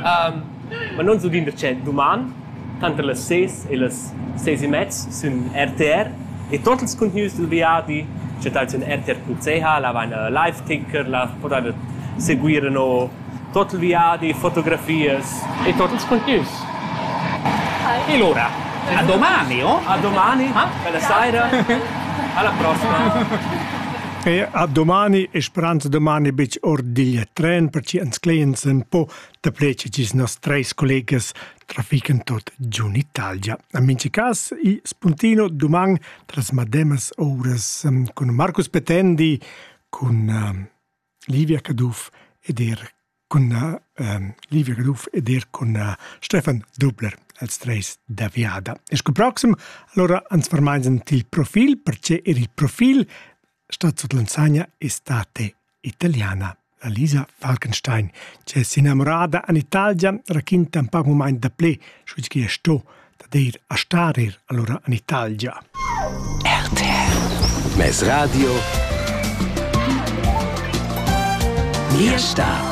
Ma non so dire c'è domani, tanto le 6 e le 6:30 su RTR e tutti i contenuti del viadi c'è su RTR.ch, là va una live ticker, là potete seguire tutti i viadi, fotografie e tutti i contenuti. E allora, a domani, oh? A domani, bella sera, alla prossima. E a domani e speranza domani bec ordiglia tren perché ens clients un po' da plece ci nos tre collegas trafican tot giù in Italia. A minci cas i spuntino domani trasmademas ores con Marcus Petendi, con Livia Caduf ed con Stefan Dubler als treis da viada. E sco proxim allora ans farmainsen il profil perché il profil sta sotto l'insegna estate italiana. La Lisa Falkenstein, che si innamorata in Italia, racconta un po' momento da ple, su che sto da dire a stare allora in Italia. RTR Mes Radio Mir sta